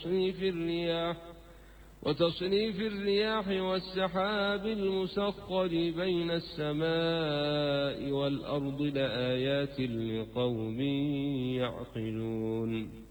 وتصريف الرياح والسحاب المسخر بين السماء والأرض لآيات لقوم يعقلون.